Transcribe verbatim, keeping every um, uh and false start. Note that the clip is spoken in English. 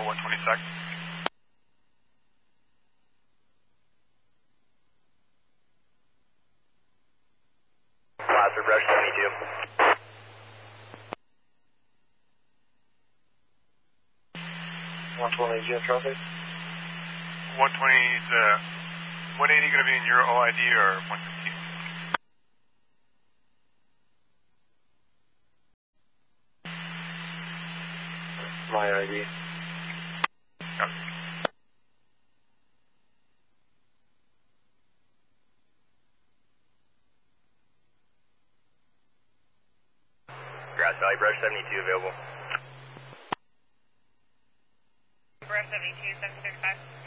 one twenty-six. Placer, Brush seventy-two. one twenty, Jet traffic. one twenty is, uh, one eighty going to be in your O I D or one fifteen? My I D. Yep. Grass Valley, Brush seventy-two available. Brush seventy-two, seven six five.